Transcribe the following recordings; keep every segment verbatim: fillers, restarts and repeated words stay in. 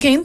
weekend?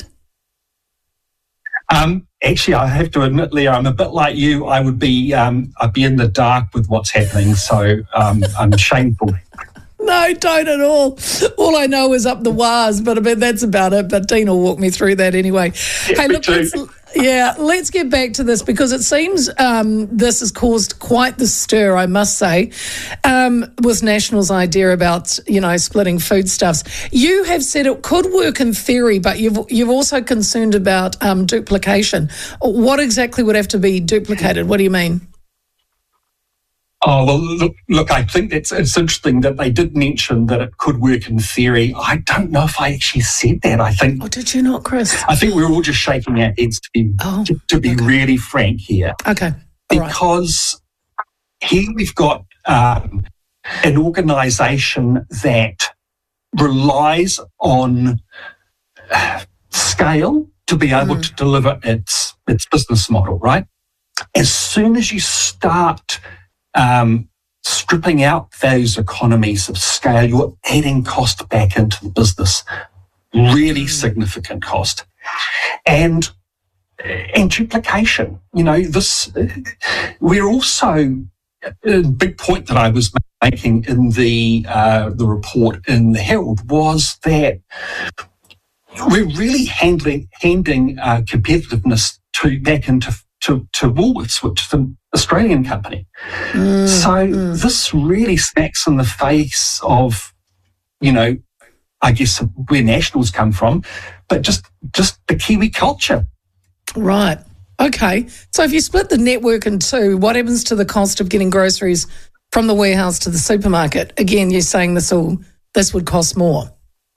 Um, actually, I have to admit, Leah, I'm a bit like you. I would be, um, I'd be in the dark with what's happening, so um, I'm shameful. No, don't at all. All I know is up the wires, but I mean, that's about it. But Dean will walk me through that anyway. Yeah, hey, look, let's, yeah, let's get back to this because it seems um, this has caused quite the stir, I must say, um, with National's idea about, you know, splitting foodstuffs. You have said it could work in theory, but you've you've also concerned about um, duplication. What exactly would have to be duplicated? What do you mean? Oh, well, look, look, I think it's, it's interesting that they did mention that it could work in theory. I don't know if I actually said that. I think... Oh, did you not, Chris? I think we we're all just shaking our heads to be, oh, to, to be okay. really frank here. Okay. All because right. here we've got um, an organisation that relies on uh, scale to be able mm. to deliver its its business model, right? As soon as you start... Um, stripping out those economies of scale, you're adding cost back into the business, really significant cost. And, and duplication, you know, this, we're also, a big point that I was making in the, uh, the report in the Herald was that we're really handling, handing uh, competitiveness to back into to, to Woolworths, which is an Australian company. Mm, so mm. this really smacks in the face of, you know, I guess where Nationals come from, but just just the Kiwi culture. Right. Okay. So if you split the network in two, what happens to the cost of getting groceries from the warehouse to the supermarket? Again, you're saying this will this would cost more.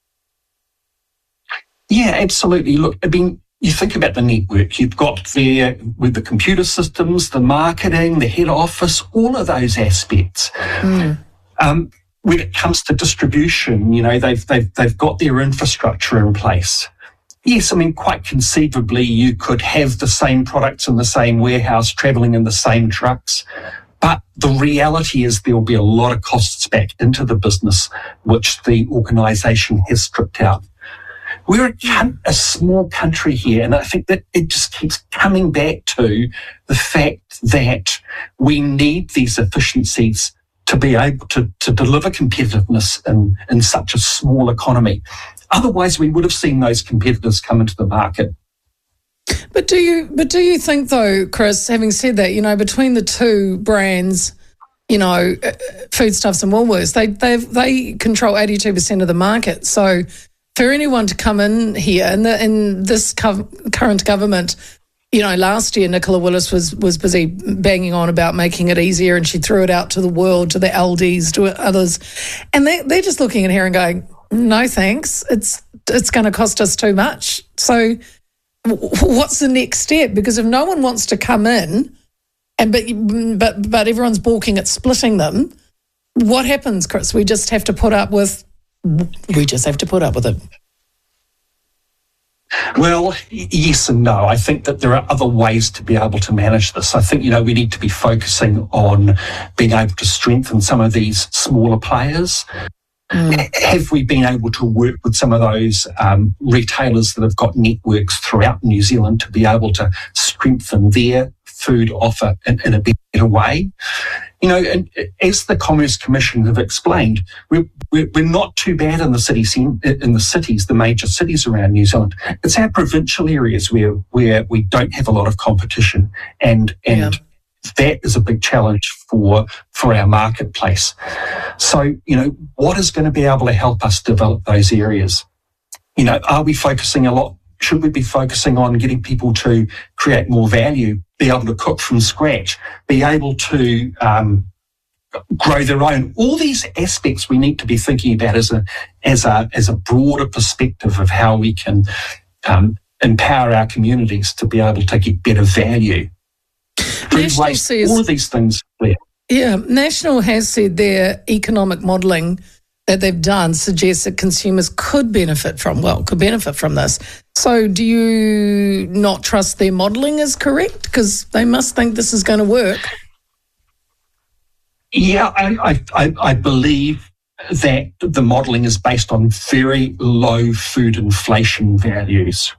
Yeah, absolutely. Look, I mean, you think about the network, you've got there with the computer systems, the marketing, the head office, all of those aspects. Mm. Um, when it comes to distribution, you know, they've, they've, they've got their infrastructure in place. Yes, I mean, quite conceivably, you could have the same products in the same warehouse travelling in the same trucks. But the reality is there will be a lot of costs back into the business, which the organisation has stripped out. We're a, a small country here, and I think that it just keeps coming back to the fact that we need these efficiencies to be able to, to deliver competitiveness in, in such a small economy. Otherwise, we would have seen those competitors come into the market. But do you, but do you think, though, Chris, having said that, you know, between the two brands, you know, Foodstuffs and Woolworths, they they they control eighty-two percent of the market. So for anyone to come in here, and in, in this co- current government, you know, last year Nicola Willis was was busy banging on about making it easier, and she threw it out to the world, to the L Ds, to others, and they they're just looking at her and going, "No, thanks. It's it's going to cost us too much." So, w- what's the next step? Because if no one wants to come in, and but but but everyone's balking at splitting them, what happens, Chris? We just have to put up with. We just have to put up with it. Well, yes and no. I think that there are other ways to be able to manage this. I think, you know, we need to be focusing on being able to strengthen some of these smaller players. Mm. Have we been able to work with some of those um, retailers that have got networks throughout New Zealand to be able to strengthen their food offer in, in a better way? You know, and as the Commerce Commission have explained, we're, we're, we're not too bad in the cities, in the cities, the major cities around New Zealand. It's our provincial areas where where we don't have a lot of competition, and and yeah. that is a big challenge for for our marketplace. So, you know, what is going to be able to help us develop those areas? You know, are we focusing a lot? Should we be focusing on getting people to create more value, be able to cook from scratch, be able to um, grow their own? All these aspects we need to be thinking about as a as a as a broader perspective of how we can um, empower our communities to be able to get better value. Food waste, says, all of these things. Yeah. yeah, National has said their economic modelling that they've done suggests that consumers could benefit from, well, could benefit from this. So do you not trust their modelling is correct? Because they must think this is going to work. Yeah, I, I, I believe that the modelling is based on very low food inflation values.